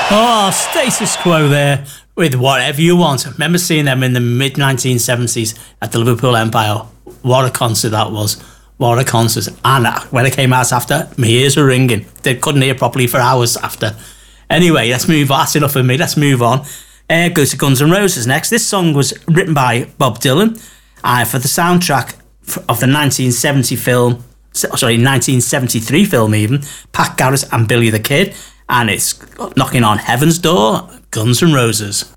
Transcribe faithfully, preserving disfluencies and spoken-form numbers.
Oh, status quo there with Whatever You Want. I remember seeing them in the mid nineteen seventies at the Liverpool Empire. What a concert that was. What a concert. And when it came out after, my ears were ringing. They couldn't hear properly for hours after. Anyway, let's move on. That's enough of me. Let's move on. Uh, go to Guns N' Roses next. This song was written by Bob Dylan uh, for the soundtrack of the nineteen seventy film, sorry, nineteen seventy-three film even, Pat Garrett and Billy the Kid. And it's knocking on heaven's door, Guns N' Roses.